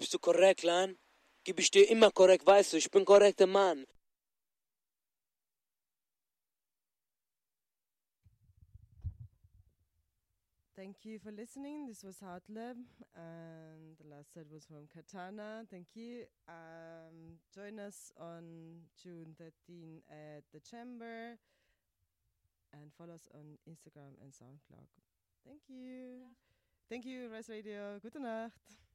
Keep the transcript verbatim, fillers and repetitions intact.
Bist du korrekt, Lan? Gib ich dir immer korrekt, weißt du, ich bin korrekter Mann. Thank you for listening. This was Hardlab, and the last set was from Katana. Thank you. Um, join us on June thirteenth at the Chamber, and follow us on Instagram and SoundCloud. Thank you. Thank you, Rise Radio. Gute Nacht.